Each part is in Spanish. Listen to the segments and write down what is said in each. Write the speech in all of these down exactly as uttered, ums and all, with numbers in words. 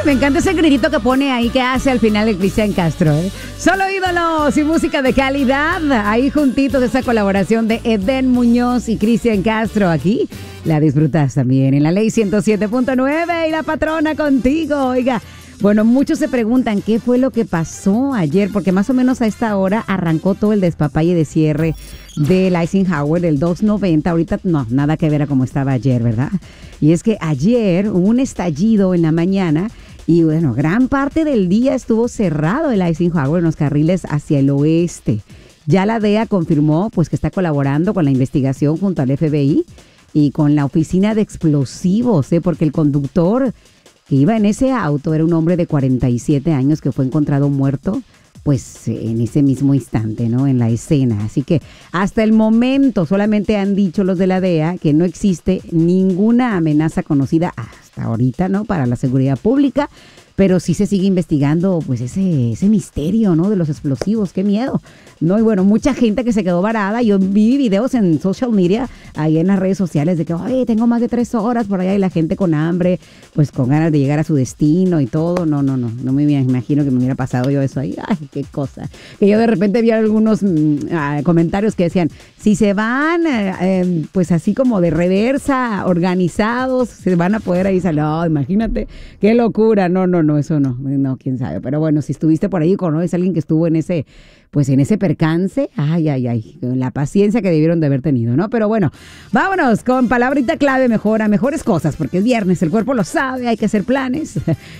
Me encanta ese gritito que pone ahí, que hace al final el Cristian Castro, ¿eh? Solo ídolos y música de calidad. Ahí juntitos esa colaboración de Edén Muñoz y Cristian Castro. Aquí la disfrutas también en la Ley ciento siete punto nueve y La Patrona contigo. Oiga, bueno, muchos se preguntan qué fue lo que pasó ayer, porque más o menos a esta hora arrancó todo el despapalle de cierre del Eisenhower del doscientos noventa. Ahorita no, nada que ver a cómo estaba ayer, ¿verdad? Y es que ayer hubo un estallido en la mañana y bueno, gran parte del día estuvo cerrado el Eisenhower en los carriles hacia el oeste. Ya la D E A confirmó pues que está colaborando con la investigación junto al F B I y con la oficina de explosivos, ¿eh? Porque el conductor que iba en ese auto era un hombre de cuarenta y siete años que fue encontrado muerto pues en ese mismo instante, ¿no? En la escena. Así que hasta el momento solamente han dicho los de la D E A que no existe ninguna amenaza conocida hasta ahorita, ¿no? Para la seguridad pública, pero sí se sigue investigando pues ese, ese misterio, ¿no? De los explosivos, qué miedo, ¿no? Y bueno, mucha gente que se quedó varada. Yo vi videos en social media, ahí en las redes sociales, de que, oye, tengo más de tres horas por allá y la gente con hambre, pues con ganas de llegar a su destino y todo. No, no, no, no me imagino que me hubiera pasado yo eso ahí. Ay, qué cosa. Que yo de repente vi algunos mmm, uh, comentarios que decían, si se van, eh, eh, pues así como de reversa, organizados, se van a poder ahí salir. No, imagínate, qué locura. No, no, no, eso no, no, quién sabe. Pero bueno, si estuviste por ahí y conoces a alguien que estuvo en ese, pues en ese percance, ay, ay, ay, la paciencia que debieron de haber tenido, ¿no? Pero bueno, vámonos con palabrita clave mejor a mejores cosas, porque es viernes, el cuerpo lo sabe, hay que hacer planes.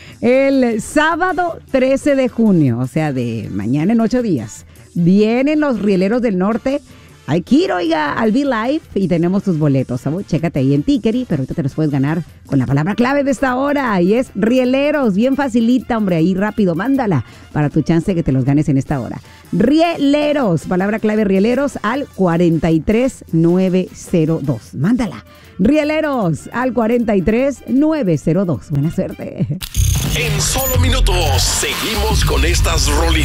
El sábado trece de junio, o sea, de mañana en ocho días, vienen los Rieleros del Norte. Hay que ir, oiga, al V-Live y tenemos tus boletos, ¿sabes? Chécate ahí en Tickery, pero ahorita te los puedes ganar con la palabra clave de esta hora y es Rieleros, bien facilita, hombre, ahí rápido, mándala para tu chance de que te los ganes en esta hora. Rieleros, palabra clave Rieleros al cuarenta y tres nueve cero dos, mándala. Rieleros al cuarenta y tres nueve cero dos, buena suerte. En solo minutos seguimos con estas rolitas.